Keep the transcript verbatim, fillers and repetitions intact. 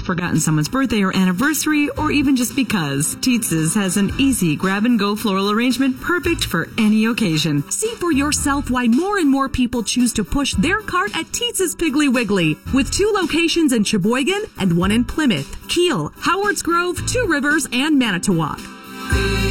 forgotten someone's birthday or anniversary, or even just because. Teetza's has an easy grab-and-go floral arrangement perfect for any occasion. See for yourself why more and more people choose to push their cart at Teetza's Piggly Wiggly, with two locations in Sheboygan and one in Plymouth, Kiel, Howards Grove, Two Rivers, and Manitowoc.